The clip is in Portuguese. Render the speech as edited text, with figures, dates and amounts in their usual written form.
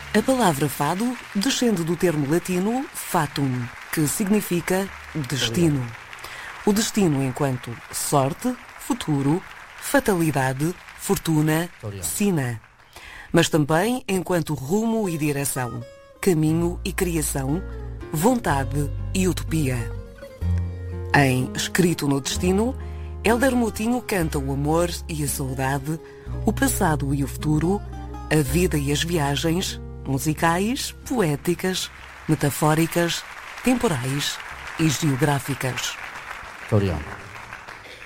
A palavra fado descende do termo latino fatum, que significa destino. O destino enquanto sorte, futuro, fatalidade, fortuna, sina. Mas também enquanto rumo e direção, caminho e criação, vontade e utopia. Em Escrito no Destino, Hélder Moutinho canta o amor e a saudade, o passado e o futuro, a vida e as viagens, musicais, poéticas, metafóricas, temporais e geográficas. Muito obrigado.